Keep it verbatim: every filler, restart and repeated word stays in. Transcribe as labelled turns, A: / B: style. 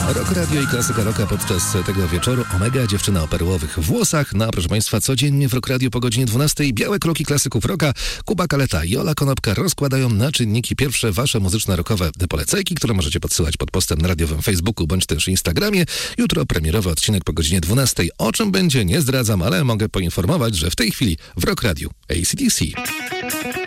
A: Rock Radio i klasyka rocka podczas tego wieczoru. Omega, dziewczyna o perłowych włosach. No a proszę Państwa, codziennie w Rock Radio po godzinie dwunastej białe kroki klasyków rocka. Kuba Kaleta i Ola Konopka rozkładają na czynniki pierwsze wasze muzyczne rockowe polecajki, które możecie podsyłać pod postem na radiowym Facebooku bądź też Instagramie. Jutro premierowy odcinek po godzinie dwunastej. O czym będzie, nie zdradzam, ale mogę poinformować, że w tej chwili w Rock Radio A C D C.